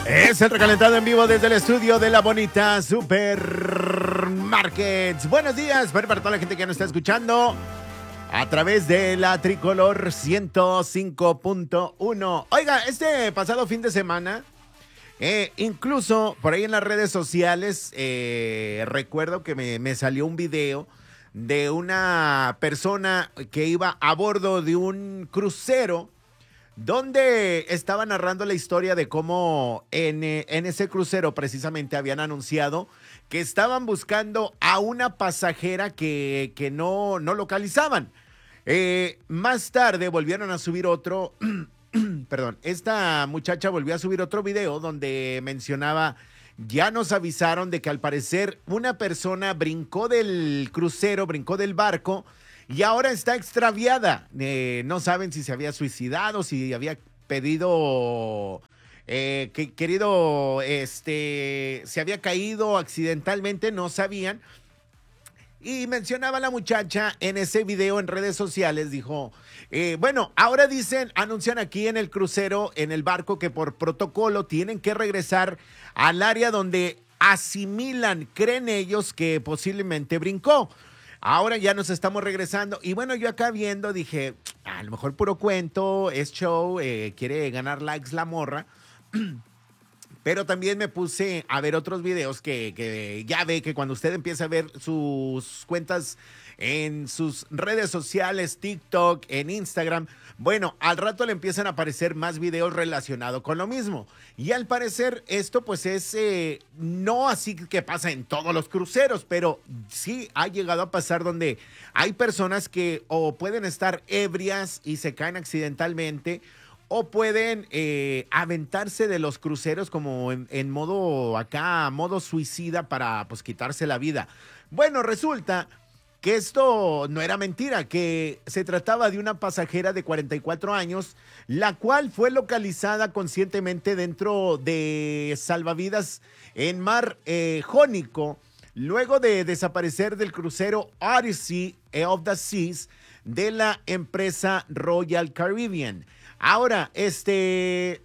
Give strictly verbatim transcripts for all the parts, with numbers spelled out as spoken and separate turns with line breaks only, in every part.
Es el recalentado en vivo desde el estudio de la bonita Supermarkets. Buenos días para toda la gente que nos está escuchando a través de la Tricolor ciento cinco punto uno. Oiga, este pasado fin de semana, eh, incluso por ahí en las redes sociales, eh, recuerdo que me, me salió un video de una persona que iba a bordo de un crucero, donde estaba narrando la historia de cómo en, eh, en ese crucero precisamente habían anunciado que estaban buscando a una pasajera que, que no, no localizaban. Eh, más tarde volvieron a subir otro, perdón, esta muchacha volvió a subir otro video donde mencionaba, ya nos avisaron de que al parecer una persona brincó del crucero, brincó del barco, y ahora está extraviada. Eh, no saben si se había suicidado, si había pedido, eh, que, querido, este, se había caído accidentalmente, no sabían. Y mencionaba la muchacha en ese video en redes sociales, dijo, eh, bueno, ahora dicen, anuncian aquí en el crucero, en el barco, que por protocolo tienen que regresar al área donde asimilan, creen ellos que posiblemente brincó. Ahora ya nos estamos regresando. Y bueno, yo acá viendo dije, a lo mejor puro cuento, es show, eh, quiere ganar likes la morra. Pero también me puse a ver otros videos que, que ya ve que cuando usted empieza a ver sus cuentas en sus redes sociales, TikTok, en Instagram, bueno, al rato le empiezan a aparecer más videos relacionados con lo mismo. Y al parecer esto pues es eh, no así que pasa en todos los cruceros, pero sí ha llegado a pasar donde hay personas que o pueden estar ebrias y se caen accidentalmente, o pueden eh, aventarse de los cruceros como en, en modo acá, modo suicida para pues quitarse la vida. Bueno, resulta que esto no era mentira, que se trataba de una pasajera de cuarenta y cuatro años, la cual fue localizada conscientemente dentro de salvavidas en mar eh, Jónico, luego de desaparecer del crucero Odyssey of the Seas de la empresa Royal Caribbean. Ahora, este,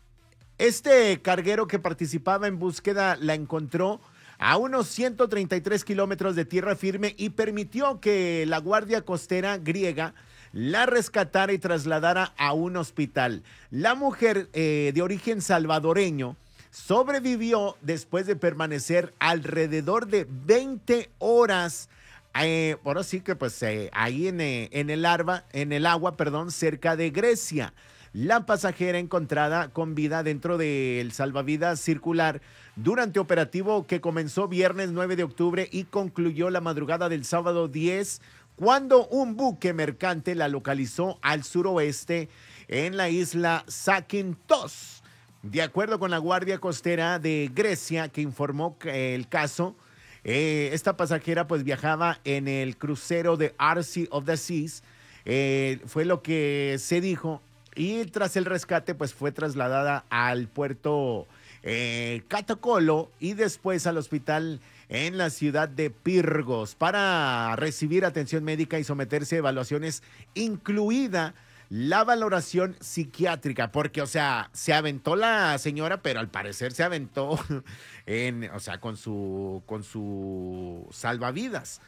este carguero que participaba en búsqueda la encontró a unos ciento treinta y tres kilómetros de tierra firme y permitió que la Guardia Costera griega la rescatara y trasladara a un hospital. La mujer eh, de origen salvadoreño sobrevivió después de permanecer alrededor de veinte horas. Eh, ahora sí que pues eh, ahí en, eh, en, el arba, en el agua, perdón, cerca de Grecia. La pasajera encontrada con vida dentro del salvavidas circular durante operativo que comenzó viernes nueve de octubre y concluyó la madrugada del sábado diez, cuando un buque mercante la localizó al suroeste en la isla Zakynthos. De acuerdo con la Guardia Costera de Grecia, que informó que el caso, Eh, esta pasajera pues viajaba en el crucero de Odyssey of the Seas, eh, fue lo que se dijo, y tras el rescate pues fue trasladada al puerto eh, Catocolo y después al hospital en la ciudad de Pirgos para recibir atención médica y someterse a evaluaciones, incluida la valoración psiquiátrica, porque, o sea, se aventó la señora, pero al parecer se aventó en, o sea, con su, con su salvavidas.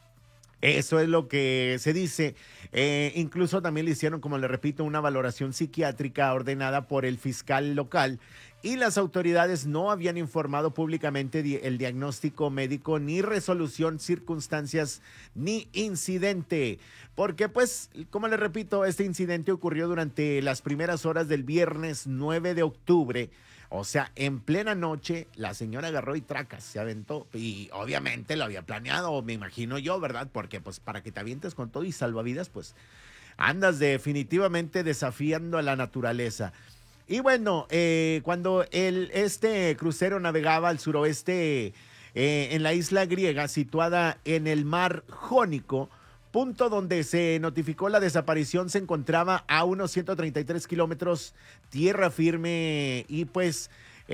Eso es lo que se dice. Eh, incluso también le hicieron, como le repito, una valoración psiquiátrica ordenada por el fiscal local, y las autoridades no habían informado públicamente di- el diagnóstico médico, ni resolución, circunstancias, ni incidente. Porque, pues, como le repito, este incidente ocurrió durante las primeras horas del viernes nueve de octubre. O sea, en plena noche, la señora agarró y tracas, se aventó. Y obviamente lo había planeado, me imagino yo, ¿verdad? Porque, pues, para que te avientes con todo y salvavidas, pues, andas definitivamente desafiando a la naturaleza. Y bueno, eh, cuando el, este crucero navegaba al suroeste, eh, en la isla griega, situada en el mar Jónico, punto donde se notificó la desaparición, se encontraba a unos ciento treinta y tres kilómetros tierra firme, y pues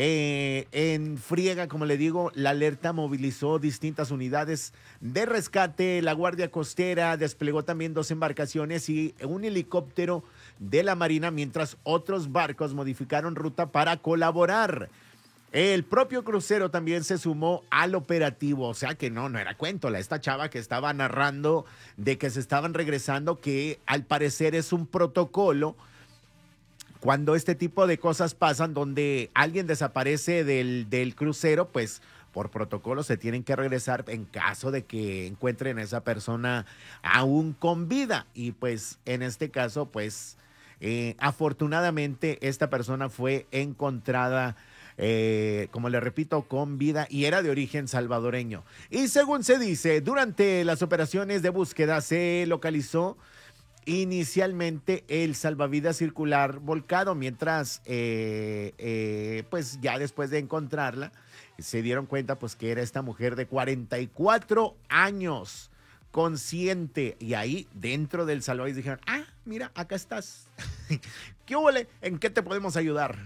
eh, en friega, como le digo, la alerta movilizó distintas unidades de rescate. La Guardia Costera desplegó también dos embarcaciones y un helicóptero de la Marina, mientras otros barcos modificaron ruta para colaborar. El propio crucero también se sumó al operativo, o sea que no, no era cuento. La, esta chava que estaba narrando de que se estaban regresando, que al parecer es un protocolo cuando este tipo de cosas pasan, donde alguien desaparece del, del crucero, pues por protocolo se tienen que regresar en caso de que encuentren a esa persona aún con vida. Y pues en este caso, pues eh, afortunadamente esta persona fue encontrada, eh, como le repito, con vida, y era de origen salvadoreño. Y según se dice, durante las operaciones de búsqueda se localizó inicialmente el salvavidas circular volcado, mientras eh, eh, pues ya después de encontrarla se dieron cuenta pues que era esta mujer de cuarenta y cuatro años, consciente, y ahí dentro del salvavidas dijeron, ah, mira, acá estás. ¿Qué huele? ¿En qué te podemos ayudar?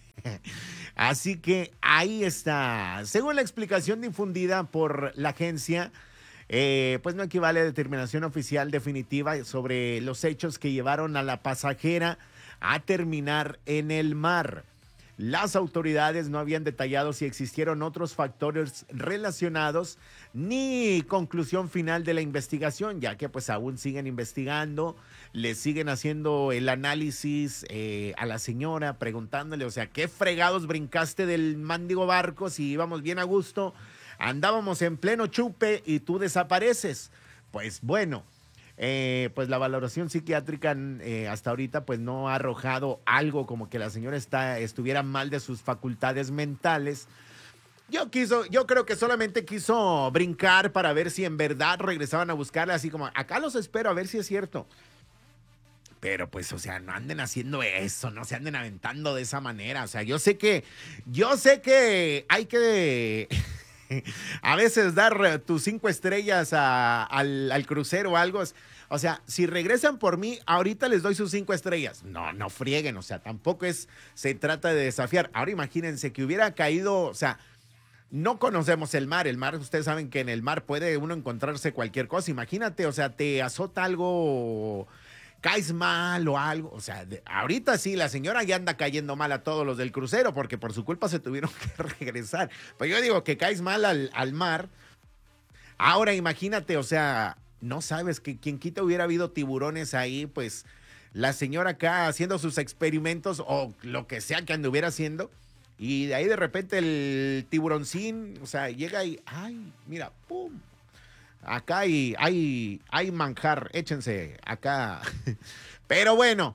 Así que ahí está. Según la explicación difundida por la agencia, Eh, pues no equivale a determinación oficial definitiva sobre los hechos que llevaron a la pasajera a terminar en el mar. Las autoridades no habían detallado si existieron otros factores relacionados ni conclusión final de la investigación, ya que pues aún siguen investigando, le siguen haciendo el análisis eh, a la señora, preguntándole, o sea, ¿qué fregados brincaste del mendigo barco si íbamos bien a gusto? Andábamos en pleno chupe y tú desapareces. Pues bueno, eh, pues la valoración psiquiátrica eh, hasta ahorita pues no ha arrojado algo como que la señora está, estuviera mal de sus facultades mentales. Yo quiso, yo creo que solamente quiso brincar para ver si en verdad regresaban a buscarla, así como, acá los espero a ver si es cierto. Pero pues, o sea, no anden haciendo eso, no se anden aventando de esa manera. O sea, yo sé que, yo sé que hay que... a veces dar tus cinco estrellas a, al, al crucero o algo. O sea, si regresan por mí, ahorita les doy sus cinco estrellas. No, no frieguen, o sea, tampoco es, se trata de desafiar. Ahora imagínense que hubiera caído, o sea, no conocemos el mar. El mar, ustedes saben que en el mar puede uno encontrarse cualquier cosa. Imagínate, o sea, te azota algo, caes mal o algo. O sea, de, ahorita sí, la señora ya anda cayendo mal a todos los del crucero porque por su culpa se tuvieron que regresar. Pues yo digo que caes mal al, al mar. Ahora imagínate, o sea, no sabes que quien quita hubiera habido tiburones ahí, pues la señora acá haciendo sus experimentos o lo que sea que anduviera haciendo. Y de ahí de repente el tiburoncín, o sea, llega y, ay, mira, pum. Acá hay, hay, hay manjar, échense acá. Pero bueno,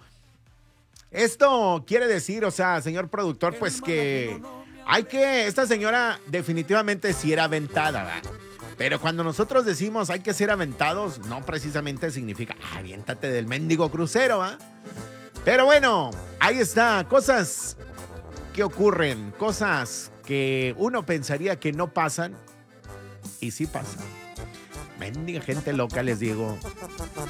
esto quiere decir, o sea, señor productor, pues que hay que, esta señora definitivamente sí era aventada, ¿verdad? Pero cuando nosotros decimos hay que ser aventados, no precisamente significa, ah, aviéntate del mendigo crucero, ¿ah? Pero bueno, ahí está, cosas que ocurren, cosas que uno pensaría que no pasan y sí pasan. Mendiga gente loca, les digo.